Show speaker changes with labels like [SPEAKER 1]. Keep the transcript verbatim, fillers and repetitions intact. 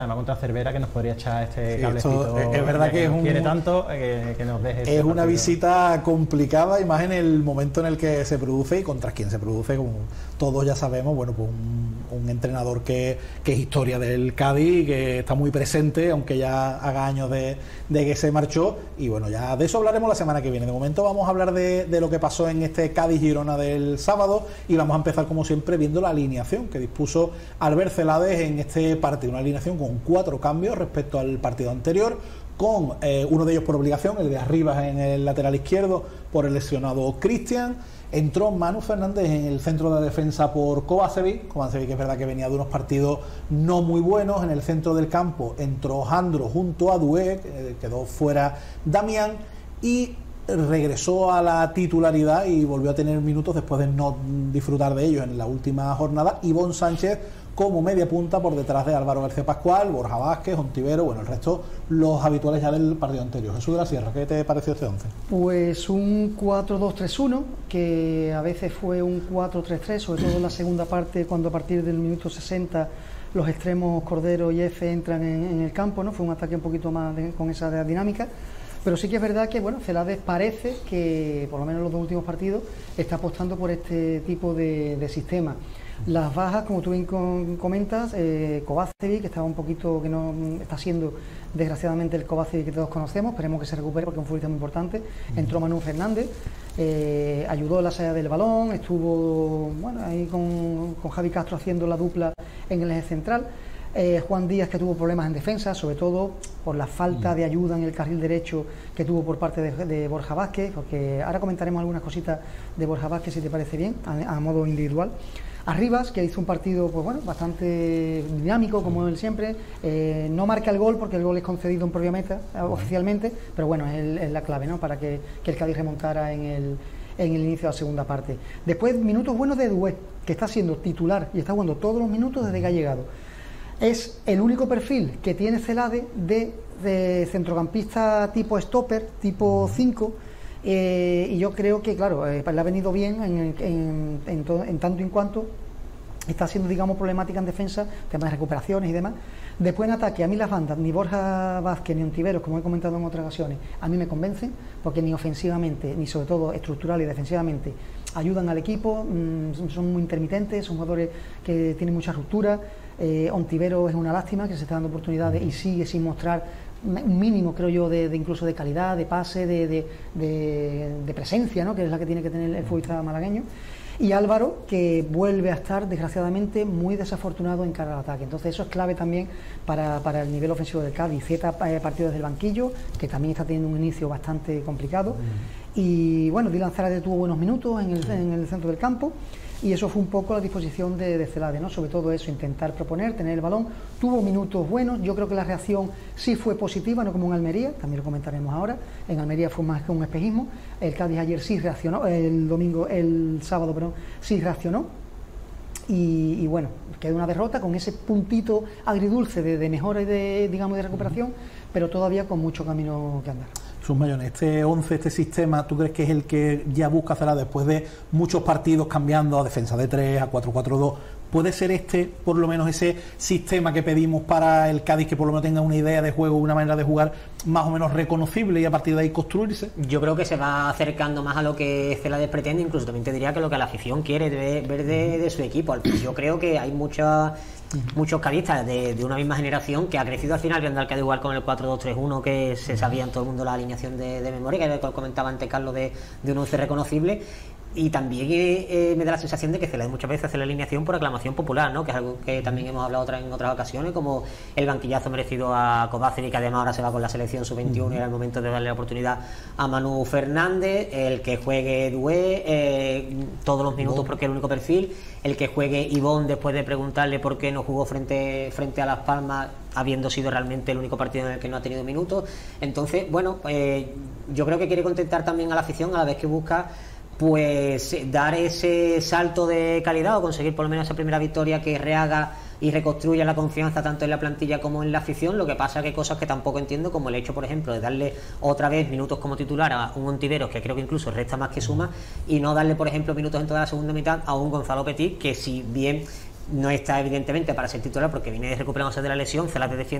[SPEAKER 1] Además contra Cervera, que nos podría echar este
[SPEAKER 2] sí,
[SPEAKER 1] cablecito.
[SPEAKER 2] Es, es verdad que, que es un,
[SPEAKER 1] quiere tanto que, que nos deje.
[SPEAKER 2] Es una visita complicada, y más en el momento en el que se produce y contra quien se produce, como todos ya sabemos, bueno, pues un, un entrenador que, que es historia del Cádiz, que está muy presente, aunque ya haga años de, de que se marchó, y bueno, ya de eso hablaremos la semana que viene. De momento vamos a hablar de, de lo que pasó en este Cádiz-Girona del sábado, y vamos a empezar como siempre viendo la alineación que dispuso Albert Celades en este partido, una alineación con cuatro cambios respecto al partido anterior, con eh, uno de ellos por obligación, el de Arribas en el lateral izquierdo por el lesionado Cristian. Entró Manu Fernández en el centro de la defensa por Kovacevic, Kovacevic que es verdad que venía de unos partidos no muy buenos. En el centro del campo entró Jandro junto a Dué, eh, quedó fuera Damián, y regresó a la titularidad y volvió a tener minutos después de no disfrutar de ellos en la última jornada Ivonne Sánchez como media punta por detrás de Álvaro García Pascual, Borja Vázquez, Ontivero, bueno, el resto los habituales ya del partido anterior. Jesús de la Sierra, ¿qué te pareció este once?
[SPEAKER 3] Pues un cuatro dos tres uno, que a veces fue un cuatro tres tres, sobre todo en la segunda parte, cuando a partir del minuto sesenta los extremos Cordero y F entran en, en el campo, ¿no? Fue un ataque un poquito más de, con esa dinámica. Pero sí que es verdad que, bueno, Celades parece que, por lo menos en los dos últimos partidos, está apostando por este tipo de, de sistema. Las bajas, como tú bien comentas, eh, Kovacevic, que estaba un poquito, que no está siendo desgraciadamente el Kovacevic que todos conocemos, esperemos que se recupere porque es un futbolista muy importante. Entró Manu Fernández, eh, ayudó en la salida del balón, estuvo bueno ahí con, con Javi Castro haciendo la dupla en el eje central. Eh, Juan Díaz, que tuvo problemas en defensa, sobre todo por la falta de ayuda en el carril derecho que tuvo por parte de, de Borja Vázquez, porque ahora comentaremos algunas cositas de Borja Vázquez, si te parece bien, a, a modo individual. Arribas, que hizo un partido pues bueno bastante dinámico, como él siempre, eh, no marca el gol porque el gol es concedido en propia meta eh, oficialmente, pero bueno, es, el, es la clave, ¿no?, para que, que el Cádiz remontara en el, en el inicio de la segunda parte. Después, minutos buenos de Dué, que está siendo titular y está jugando todos los minutos desde que ha llegado. Es el único perfil que tiene Celades de, de centrocampista tipo stopper, tipo cinco, eh, y yo creo que, claro, eh, le ha venido bien en, en, en, to, en tanto y en cuanto está siendo, digamos, problemática en defensa, temas de recuperaciones y demás. Después en ataque, a mí las bandas, ni Borja Vázquez ni Ontiveros, como he comentado en otras ocasiones, a mí me convencen, porque ni ofensivamente, ni sobre todo estructural y defensivamente, ayudan al equipo, mmm, son muy intermitentes, son jugadores que tienen mucha ruptura. Eh, Ontivero es una lástima que se está dando oportunidades y sigue sin mostrar un mínimo, creo yo, de, de incluso de calidad, de pase, de, de, de, de presencia, ¿no?, que es la que tiene que tener el futbolista malagueño. Y Álvaro, que vuelve a estar desgraciadamente muy desafortunado en cara al ataque. Entonces eso es clave también para, para el nivel ofensivo del Cádiz. Z eh, partido desde el banquillo, que también está teniendo un inicio bastante complicado. Mm. Y bueno, Dylan Zárate tuvo buenos minutos en el, en el centro del campo. Y eso fue un poco la disposición de, de Celades, ¿no? Sobre todo eso, intentar proponer, tener el balón. Tuvo minutos buenos, yo creo que la reacción sí fue positiva, no como en Almería, también lo comentaremos ahora. En Almería fue más que un espejismo. El Cádiz ayer sí reaccionó, el domingo, el sábado, perdón, sí reaccionó. Y, y bueno, quedó una derrota con ese puntito agridulce de, de mejora y de, digamos, de recuperación, pero todavía con mucho camino que andar.
[SPEAKER 2] Sus Mayones, este once, este sistema, ¿tú crees que es el que ya busca hacerla después de muchos partidos cambiando a defensa de tres, a cuatro cuatro dos? ¿Puede ser este, por lo menos, ese sistema que pedimos para el Cádiz, que por lo menos tenga una idea de juego, una manera de jugar más o menos reconocible y a partir de ahí construirse?
[SPEAKER 4] Yo creo que se va acercando más a lo que Celades pretende, incluso también te diría que lo que la afición quiere de, ver de, de su equipo. Yo creo que hay mucha... muchos cadistas de, de una misma generación que ha crecido al final viendo al Cádiz jugar con el cuatro dos tres uno, que se sabía en todo el mundo la alineación de, de memoria, que comentaba antes Carlos, de, de un once reconocible. Y también eh, eh, me da la sensación de que Celades muchas veces hace la alineación por aclamación popular, ¿no?, que es algo que también hemos hablado otra, en otras ocasiones, como el banquillazo merecido a Kovacevic, que además ahora se va con la selección sub veintiuno, uh-huh. y era el momento de darle la oportunidad a Manu Fernández, el que juegue Dué eh, todos los minutos, uh-huh. porque es el único perfil, el que juegue Ivonne después de preguntarle por qué no jugó frente, frente a Las Palmas, habiendo sido realmente el único partido en el que no ha tenido minutos. Entonces, bueno, eh, yo creo que quiere contentar también a la afición a la vez que busca pues dar ese salto de calidad o conseguir por lo menos esa primera victoria que rehaga y reconstruya la confianza tanto en la plantilla como en la afición. Lo que pasa que cosas que tampoco entiendo, como el hecho, por ejemplo, de darle otra vez minutos como titular a un Ontiveros, que creo que incluso resta más que suma, y no darle, por ejemplo, minutos en toda la segunda mitad a un Gonzalo Petit, que si bien no está evidentemente para ser titular porque viene recuperándose de la lesión. Cela te defiende